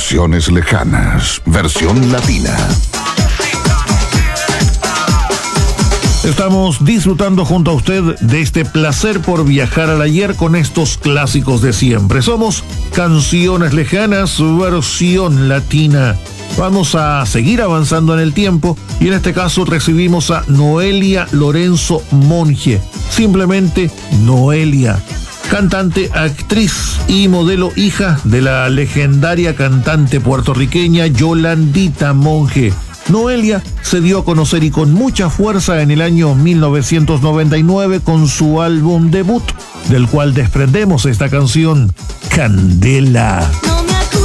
Canciones lejanas, versión latina. Estamos disfrutando junto a usted de este placer por viajar al ayer con estos clásicos de siempre. Somos Canciones Lejanas, versión latina. Vamos a seguir avanzando en el tiempo y en este caso recibimos a Noelia Lorenzo Monge. Simplemente Noelia. Cantante, actriz y modelo, hija de la legendaria cantante puertorriqueña Yolandita Monge. Noelia se dio a conocer y con mucha fuerza en el año 1999 con su álbum debut, del cual desprendemos esta canción, Candela.